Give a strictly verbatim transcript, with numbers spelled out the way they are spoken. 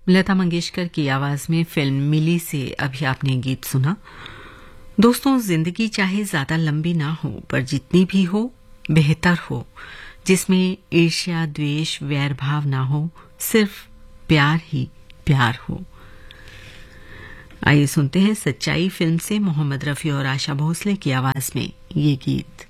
लता मंगेशकर की आवाज में फिल्म मिली से अभी आपने गीत सुना। दोस्तों, जिंदगी चाहे ज्यादा लंबी ना हो, पर जितनी भी हो बेहतर हो, जिसमें ईर्ष्या, द्वेष, वैर भाव ना हो, सिर्फ प्यार ही प्यार हो। आइए सुनते हैं सच्चाई फिल्म से मोहम्मद रफी और आशा भोसले की आवाज में ये गीत।